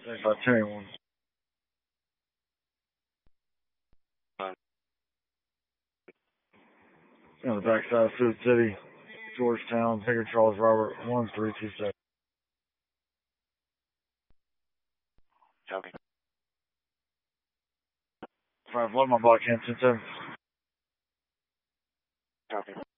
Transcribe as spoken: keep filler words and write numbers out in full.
seventy-five ten one. On the backside of Sioux City, Georgetown, Bigger Charles Robert, one three two seven. Copy. Five, one, my block, ten seven. Copy.